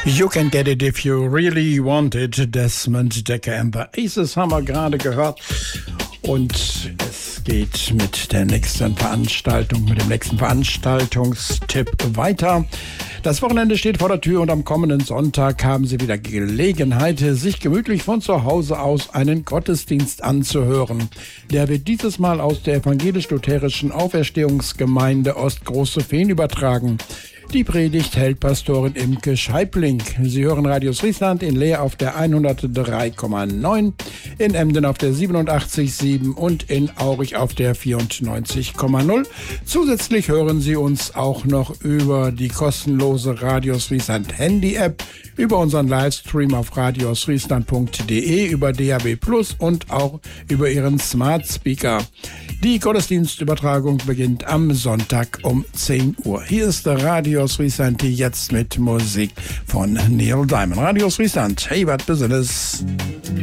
You can get it if you really want it. Desmond Dekker and the Aces haben wir gerade gehört. Und es geht mit der nächsten Veranstaltung, mit dem nächsten Veranstaltungstipp weiter. Das Wochenende steht vor der Tür und am kommenden Sonntag haben Sie wieder Gelegenheit, sich gemütlich von zu Hause aus einen Gottesdienst anzuhören. Der wird dieses Mal aus der evangelisch-lutherischen Auferstehungsgemeinde Ostgroße-Fehn übertragen. Die Predigt hält Pastorin Imke Scheibling. Sie hören Radio Friesland in Leer auf der 103,9, in Emden auf der 87,7 und in Aurich auf der 94,0. Zusätzlich hören Sie uns auch noch über die kostenlose Radio Friesland Handy-App, über unseren Livestream auf radiosfriesland.de, über DAB+ und auch über Ihren Smart Speaker. Die Gottesdienstübertragung beginnt am Sonntag um 10 Uhr. Hier ist der Radio Friesland, jetzt mit Musik von Neil Diamond. Radio Friesland, hey, was Business.